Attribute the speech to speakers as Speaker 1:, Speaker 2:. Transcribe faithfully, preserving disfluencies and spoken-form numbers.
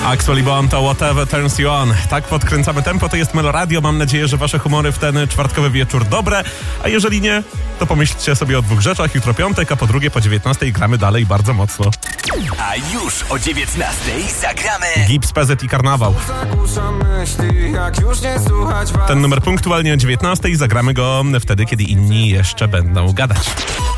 Speaker 1: Actually Bomb to Whatever Turns You On. Tak podkręcamy tempo, to jest Meloradio. Mam nadzieję, że wasze humory w ten czwartkowy wieczór dobre, a jeżeli nie, to pomyślcie sobie o dwóch rzeczach. Jutro piątek, a po drugie po dziewiętnastej gramy dalej bardzo mocno.
Speaker 2: A już o dziewiętnastej zagramy
Speaker 1: Gips, P Z i Karnawał. Ten numer punktualnie o dziewiętnastej zagramy go wtedy, kiedy inni jeszcze będą gadać.